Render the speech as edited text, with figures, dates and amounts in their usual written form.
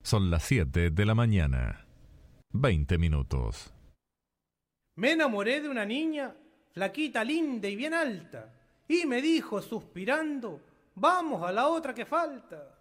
Son las 7 de la mañana. 20 minutos. Me enamoré de una niña, flaquita, linda y bien alta, y me dijo, suspirando, vamos a la otra que falta.